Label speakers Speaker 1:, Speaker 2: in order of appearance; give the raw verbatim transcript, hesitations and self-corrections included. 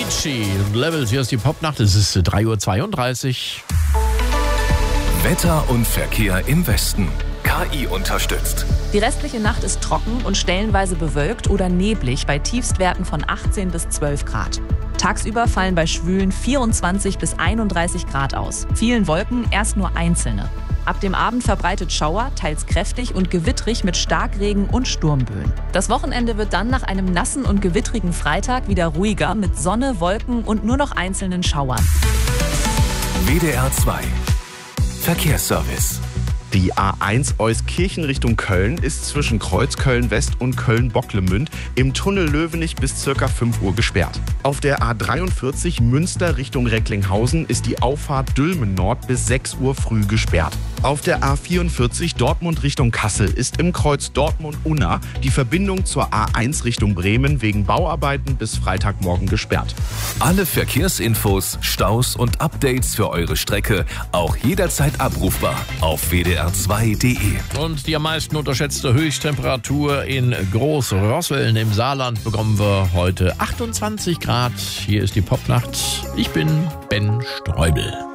Speaker 1: Avicii und Levels, hier ist die Popnacht, es ist drei Uhr zweiunddreißig.
Speaker 2: Wetter und Verkehr im Westen. K I unterstützt.
Speaker 3: Die restliche Nacht ist trocken und stellenweise bewölkt oder neblig bei Tiefstwerten von achtzehn bis zwölf Grad. Tagsüber fallen bei schwülen vierundzwanzig bis einunddreißig Grad aus. Vielen Wolken erst nur einzelne. Ab dem Abend verbreitet Schauer, teils kräftig und gewittrig mit Starkregen und Sturmböen. Das Wochenende wird dann nach einem nassen und gewittrigen Freitag wieder ruhiger mit Sonne, Wolken und nur noch einzelnen Schauern.
Speaker 2: W D R zwei Verkehrsservice.
Speaker 4: Die A eins Euskirchen Richtung Köln ist zwischen Kreuzköln West und Köln-Bocklemünd im Tunnel Löwenich bis ca. fünf Uhr gesperrt. Auf der A dreiundvierzig Münster Richtung Recklinghausen ist die Auffahrt Dülmen Nord bis sechs Uhr früh gesperrt. Auf der A vierundvierzig Dortmund Richtung Kassel ist im Kreuz Dortmund-Unna die Verbindung zur A eins Richtung Bremen wegen Bauarbeiten bis Freitagmorgen gesperrt.
Speaker 2: Alle Verkehrsinfos, Staus und Updates für eure Strecke auch jederzeit abrufbar auf w d r zwei punkt d e.
Speaker 1: Und die am meisten unterschätzte Höchsttemperatur in Großrosweln im Saarland bekommen wir heute achtundzwanzig Grad. Hier ist die Popnacht. Ich bin Ben Streubel.